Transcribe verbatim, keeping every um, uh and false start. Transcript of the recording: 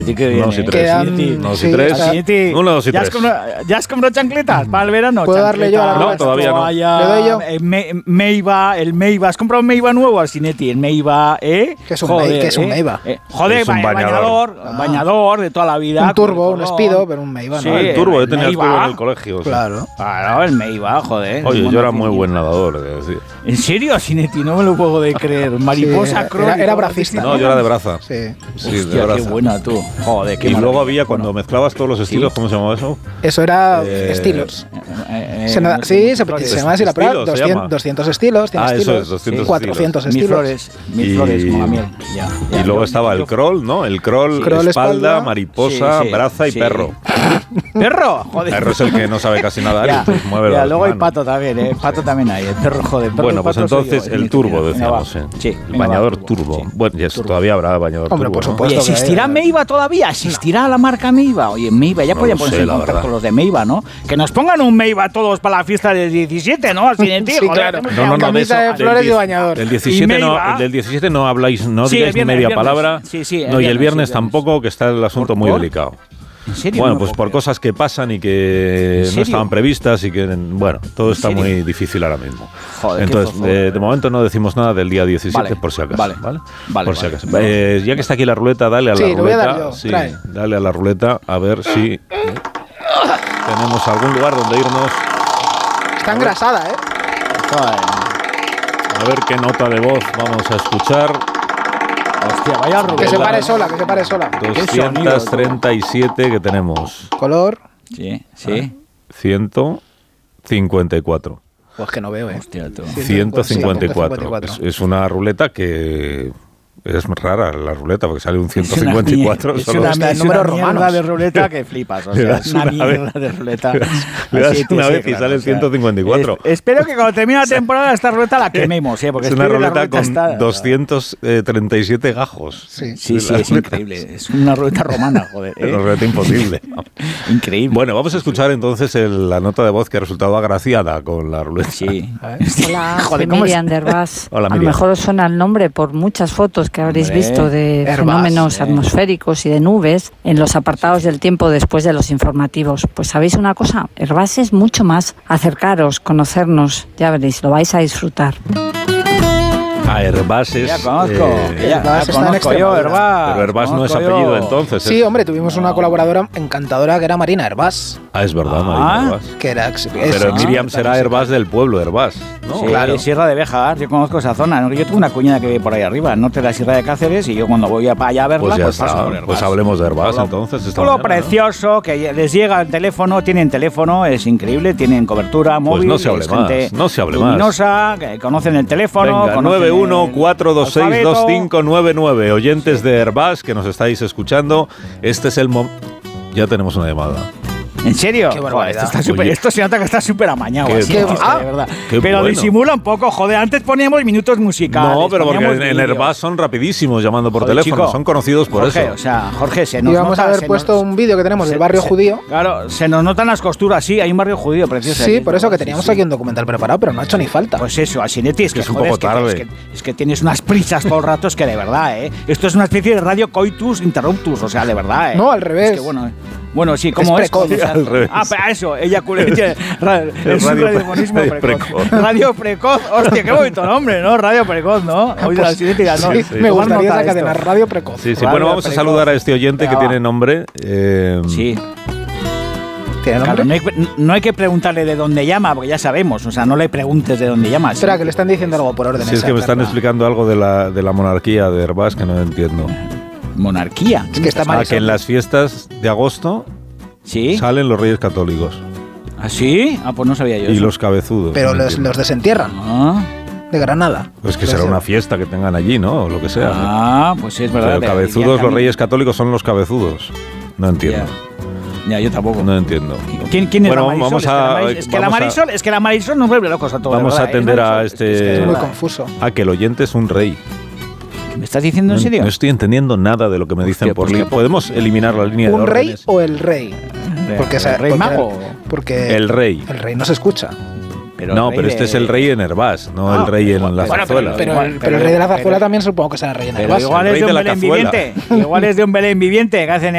Uno, dos y tres. Quedan, uno, dos sí, y tres. sí. Uno, dos y ¿Ya has, tres. comprado, ¿Ya has comprado chancletas para el verano? ¿Puedo darle yo a la No, todavía no. Toalla, ¿Le doy yo? eh, me, Meiva, el Meiva. ¿Has comprado un Meiva nuevo, Alcinetti? El Meiva, ¿eh? ¿Qué es un, Joder, Mei- ¿qué es un eh? Meiva? Eh, joder, Es un ba- bañador. bañador. Ah. Bañador de toda la vida. Un turbo, con un color. Speedo, pero un Meiva, Sí, ¿no? Ah, el turbo, yo el tenía el Meiva. turbo en el colegio. sí. Claro. Claro, el Meiva, joder. Oye, Un yo era montón muy de- buen nadador, es decir. ¿En serio, Alcinetti? No me lo puedo de creer. Mariposa Sí, crónica. era- era bracista. No, yo era de braza. Sí. Sí, de Hostia, qué braza. buena tú. Joder, qué Y luego maravilla. había, cuando mezclabas todos los estilos, ¿cómo se llamaba eso? Eso era Eh, estilos. Eh, eh, Se nada- no sí, sé, se, flores. se llama así la prueba. Estilos, se doscientos, llama. doscientos estilos, tiene Ah, eso estilos. es, doscientos cuatrocientos Mil estilos. flores, mil Y- flores como la miel. Ya, ya, Y luego yo- estaba yo- el crawl, ¿no? El crawl, Crawl, espalda, espalda. mariposa, Sí, sí, braza y sí. perro. ¿Perro? Joder. Perro es el que no sabe casi nada, Ya, entonces mueve ya, las luego hay manos. pato también, ¿eh? Pato también hay. El perro, joder. Perro Bueno, y pues pato soy entonces yo, es el mi turbo, teoría. Venga, decíamos. va. ¿eh? Sí, El venga, va, bañador turbo. sí. Bueno, y eso Turbo. todavía habrá bañador Hombre, turbo. por ¿no? supuesto. Oye, Puesto que ¿existirá hay- Meiva todavía? ¿Existirá la marca Meiva? Oye, Meiva, ya No podían lo ponerse sé, en la contacto verdad. los de Meiva, ¿no? Que nos pongan un Meiva todos para la fiesta del diecisiete, ¿no? Así de ti, Sí, joder, claro. hacemos No, no, no, de Camisa eso. de del flores y diez- bañador. Del diecisiete, Y no, Meiva. el del diecisiete no habláis, no Sí, digáis el viernes, media el viernes. palabra. Sí, sí, el no, y el viernes, viernes sí, el viernes. tampoco, que está el asunto muy ¿Por? delicado. ¿En serio? Bueno, No me pues puedo por creer. cosas que pasan y que ¿En no serio? estaban previstas y que, bueno, todo ¿En está serio? muy difícil ahora mismo. Joder, qué Entonces, zozobra, eh, de de verdad. momento no decimos nada del día diecisiete, Vale, por si acaso. vale, Vale, vale, por si vale. acaso. Eh, ya que está aquí la ruleta, dale a la Sí, lo voy a ruleta. dar yo, sí, trae. dale a la ruleta a ver si eh, tenemos algún lugar donde irnos. Está engrasada, ¿eh? Joder. A ver qué nota de voz vamos a escuchar. Hostia, vaya ruleta. Que se pare sola, que se pare sola. doscientos treinta y siete que tenemos. Color. Sí, sí. ciento cincuenta y cuatro. Pues que no veo, ¿eh? Hostia, tú. ciento cincuenta y cuatro. ciento cincuenta y cuatro. Es, es una ruleta que es rara la ruleta porque sale un ciento Es una cincuenta y mier- cuatro. Es solo una, Hostia, es números una mierda romanos. de ruleta que flipas. O Le sea, das es una una vez. mierda de ruleta. Le das Así te una sé, vez y claro, sale el o sea, ciento cincuenta y cuatro. es- espero que cuando termine la temporada esta ruleta la quememos, ¿eh? Porque Es una espero que la ruleta con está- doscientos treinta y siete gajos. Sí. Sí, sí, es increíble. Es una ruleta romana, joder. Es ¿eh? una ruleta imposible. Increíble. Bueno, vamos a escuchar entonces el- la nota de voz que ha resultado agraciada con la ruleta. Sí. Hola, Joder, soy ¿cómo es? Miriam de Herbás. Hola, A lo Miriam. mejor os suena el nombre por muchas fotos que habréis Hombre, visto de Herbás, fenómenos eh. atmosféricos y de nubes en los apartados del tiempo después de los informativos. Pues ¿sabéis una cosa? Herbás es mucho más. Acercaros, conocernos, ya veréis, lo vais a disfrutar. A Herbás es... Ya conozco. eh, ya, Herbás ya está en conozco yo, Extremadura. Herbás. pero Herbás no es conozco apellido yo. entonces. Sí, es- hombre, tuvimos una colaboradora encantadora que era Marina Herbás. Ah, es verdad, Ah. Marina Herbás. Que era ex- Pero es- Miriam es- será Herbás del pueblo, Herbás, ¿no? Sí, Claro. Sierra de Béjar, yo conozco esa zona. ¿no? Yo tengo una cuñada que vive por ahí arriba, al norte de la Sierra de Cáceres, y yo cuando voy a- para allá a verla, Pues ya pues paso está. por Herbás. Pues hablemos de Herbás Pueblo- entonces. esta Pueblo mañana, ¿no? precioso, que les llega el teléfono, tienen teléfono, es increíble, tienen cobertura móvil. no se hable es más, gente no se hable más. luminosa, que conocen el teléfono. Venga, conocen nueve uno el cuatro dos seis dos alfabeto. cinco nueve nueve. Oyentes de Herbás que nos estáis escuchando. Este es el momento. Ya tenemos una llamada. ¿En serio? Qué barbaridad. Joder, esto, está súper- Oye. esto se nota que está súper amañado. Qué así, Qué tío, va- de verdad. qué Pero bueno. disimula un poco, joder. Antes poníamos minutos musicales. No, pero porque poníamos en, en vídeos. Herbás son rapidísimos llamando por Joder, teléfono. chico. Son conocidos por Jorge, eso. O sea, Jorge, se nos Y vamos nota, a haber se puesto nos- un vídeo que tenemos se- del barrio se- judío. Claro, se nos notan las costuras, sí, hay un barrio judío precioso. Sí, aquí, por eso que sí, teníamos sí. aquí un documental preparado, pero no ha hecho ni falta. Pues eso, Asinetti, es que, Es un joder, poco es que- tarde. Es que, es que tienes unas prisas todo el rato, es que de verdad, ¿eh? Esto es una especie de radio coitus interruptus, o sea, de verdad, ¿eh? No, al revés. Es que bueno, bueno, sí, ¿cómo es? precoz. O sea, Al revés. Ah, pero eso, ella es un radio- radiofonismo radio precoz. precoz. Radio precoz, hostia, qué bonito nombre, ¿no? Radio precoz, ¿no? Oye, Pues, Asinetti, no. sí, sí. me Tomar gustaría nota esa de cadena, esto. Radio Precoz. Sí, sí. Radio Bueno, vamos a precoz. saludar a este oyente Venga, que va. tiene nombre. eh, Sí. ¿Tiene Claro, nombre? no, hay, no hay que preguntarle de dónde llama, porque ya sabemos. O sea, no le preguntes de dónde llama. Espera, sí. que le están diciendo algo por orden. Si es que me están explicar explicando algo de la, de la monarquía de Herbás que no entiendo. Monarquía. Es que está Ah, mal. que en las fiestas de agosto ¿Sí? salen los reyes católicos ¿Ah, sí? Ah, pues no sabía yo y eso. los cabezudos. Pero no los, entiendo. los desentierran Ah, de Granada. Pues que Los será de- una fiesta que tengan allí, ¿no? O lo que sea. ¿no? ah, pues sí, es verdad. Pero cabezudos, los reyes católicos son los cabezudos. No entiendo. Ya, yo tampoco. No entiendo. ¿Quién, quién es Bueno, la Marisol? vamos es que la a- Marisol, es que la vamos a- Marisol, es que la Marisol nos vuelve locos a todos. Vamos de a verdad, ¿eh? atender a Marisol, es que- es que este- es Es muy verdad. confuso. Ah, que el oyente es un rey. ¿Me estás diciendo No, en serio? no estoy entendiendo nada de lo que me dicen Hostia, por pues línea. que- ¿Podemos eliminar la línea de ¿Un rey órdenes? o el rey? Porque, ¿El esa- rey porque- mago? Porque El rey. el rey no se escucha. Pero no, el pero rey este de- es el rey en Herbás, no Ah, el rey en la bueno, Bueno, pero, zarzuela. pero, Igual, el, pero- pero el rey de la zarzuela pero- también supongo que será rey en Pero Herbás. igual el es rey de de un la Belén cazuela. viviente. Igual es de un Belén viviente que hacen